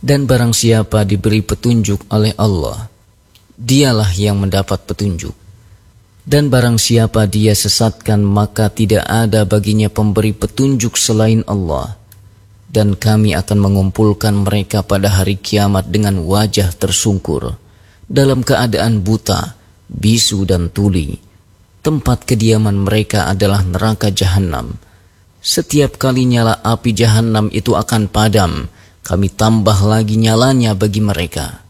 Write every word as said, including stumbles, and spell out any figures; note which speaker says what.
Speaker 1: Dan barang siapa diberi petunjuk oleh Allah, dialah yang mendapat petunjuk. Dan barang siapa dia sesatkan, maka tidak ada baginya pemberi petunjuk selain Allah. Dan kami akan mengumpulkan mereka pada hari kiamat dengan wajah tersungkur, dalam keadaan buta, bisu dan tuli. Tempat kediaman mereka adalah neraka jahanam. Setiap kali nyala api jahanam itu akan padam, kami tambah lagi nyalanya bagi mereka.